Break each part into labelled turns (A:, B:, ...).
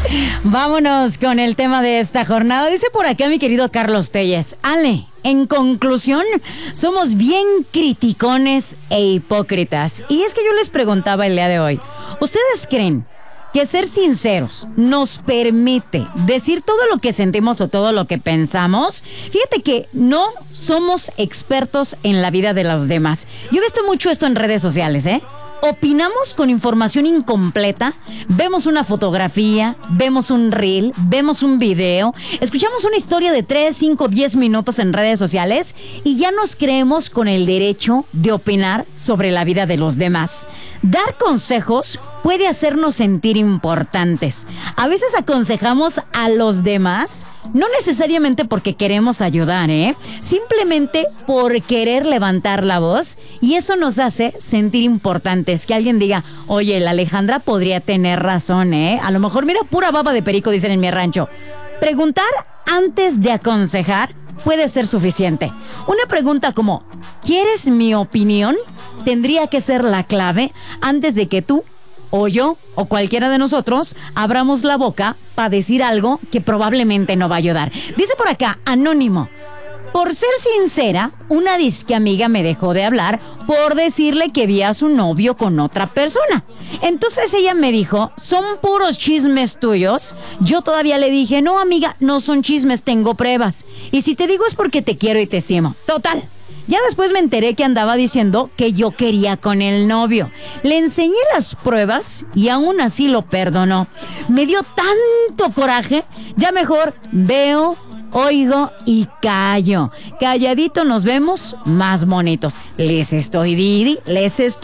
A: Vámonos con el tema de esta jornada. Dice por acá mi querido Carlos Telles. Ale, en conclusión, somos bien criticones e hipócritas. Y es que yo les preguntaba el día de hoy, ¿ustedes creen que ser sinceros nos permite decir todo lo que sentimos o todo lo que pensamos? Fíjate que no somos expertos en la vida de los demás. Yo he visto mucho esto en redes sociales, Opinamos con información incompleta, vemos una fotografía, vemos un reel, vemos un video, escuchamos una historia de 3, 5, 10 minutos en redes sociales y ya nos creemos con el derecho de opinar sobre la vida de los demás. Dar consejos puede hacernos sentir importantes. A veces aconsejamos a los demás, no necesariamente porque queremos ayudar, simplemente por querer levantar la voz, y eso nos hace sentir importantes. Que alguien diga, oye, la Alejandra podría tener razón, a lo mejor, mira, pura baba de perico, dicen en mi rancho. Preguntar antes de aconsejar puede ser suficiente. Una pregunta como, ¿quieres mi opinión? Tendría que ser la clave antes de que tú o yo o cualquiera de nosotros abramos la boca para decir algo que probablemente no va a ayudar. Dice por acá, Anónimo. Por ser sincera, una disque amiga me dejó de hablar por decirle que vi a su novio con otra persona. Entonces ella me dijo, son puros chismes tuyos. Yo todavía le dije, no amiga, no son chismes, tengo pruebas. Y si te digo es porque te quiero y te estimo. Total. Ya después me enteré que andaba diciendo que yo quería con el novio. Le enseñé las pruebas y aún así lo perdonó. Me dio tanto coraje, ya mejor veo, oigo y callo. Calladito nos vemos más bonitos. Les estoy di. Dice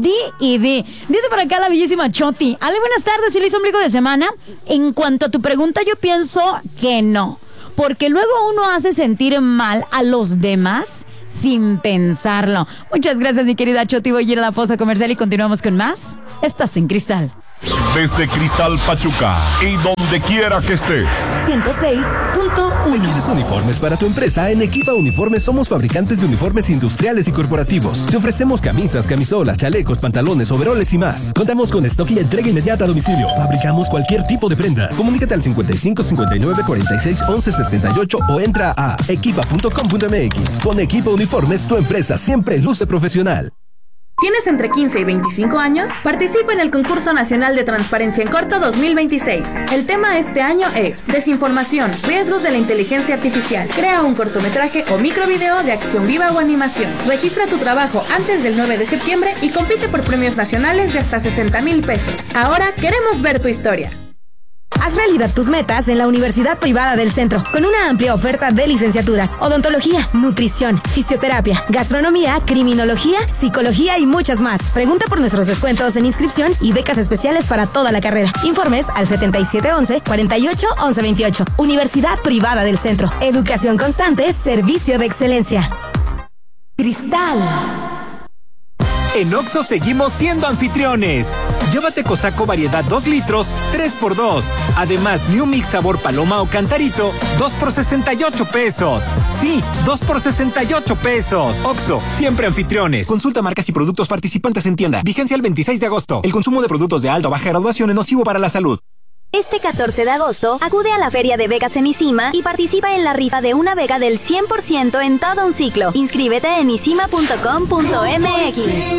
A: por acá la bellísima Choti. Ale, buenas tardes, feliz ombligo de semana. En cuanto a tu pregunta, yo pienso que no. Porque luego uno hace sentir mal a los demás sin pensarlo. Muchas gracias, mi querida Choti. Voy a ir a la pausa comercial y continuamos con más. Estás en Cristal.
B: Desde Cristal Pachuca y donde quiera que estés.
C: 106.1.
D: ¿Quieres uniformes para tu empresa? En Equipa Uniformes somos fabricantes de uniformes industriales y corporativos. Te ofrecemos camisas, camisolas, chalecos, pantalones, overoles y más. Contamos con stock y entrega inmediata a domicilio. Fabricamos cualquier tipo de prenda. Comunícate al 55 59 46 11 78 o entra a equipa.com.mx. Con Equipa Uniformes, tu empresa siempre luce profesional.
E: ¿Tienes entre 15 y 25 años? Participa en el Concurso Nacional de Transparencia en Corto 2026. El tema este año es Desinformación, riesgos de la inteligencia artificial. Crea un cortometraje o microvideo de acción viva o animación. Registra tu trabajo antes del 9 de septiembre y compite por premios nacionales de hasta 60,000 pesos. Ahora queremos ver tu historia.
C: Haz realidad tus metas en la Universidad Privada del Centro, con una amplia oferta de licenciaturas, odontología, nutrición, fisioterapia, gastronomía, criminología, psicología y muchas más. Pregunta por nuestros descuentos en inscripción y becas especiales para toda la carrera. Informes al 7711-481128. Universidad Privada del Centro. Educación constante, servicio de excelencia. Cristal.
F: En Oxxo seguimos siendo anfitriones. Llévate Cosaco variedad 2 litros, 3x2. Además, New Mix sabor paloma o cantarito, 2 por 68 pesos. Sí, 2 por 68 pesos. Oxxo, siempre anfitriones. Consulta marcas y productos participantes en tienda. Vigencia el 26 de agosto. El consumo de productos de alta o baja graduación es nocivo para la salud.
G: Este 14 de agosto, acude a la Feria de Becas en ISIMA y participa en la rifa de una beca del 100% en todo un ciclo. Inscríbete en isima.com.mx.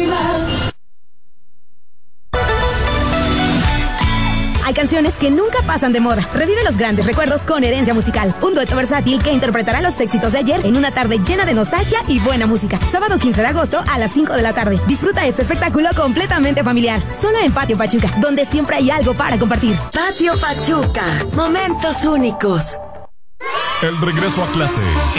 C: Hay canciones que nunca pasan de moda. Revive los grandes recuerdos con Herencia Musical, un dueto versátil que interpretará los éxitos de ayer en una tarde llena de nostalgia y buena música. Sábado 15 de agosto a las 5 de la tarde. Disfruta este espectáculo completamente familiar, solo en Patio Pachuca, donde siempre hay algo para compartir.
H: Patio Pachuca, momentos únicos.
B: El regreso a clases.